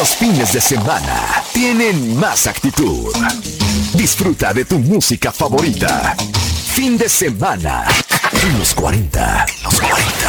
Los fines de semana tienen más actitud. Disfruta de tu música favorita. Fin de semana. En los 40.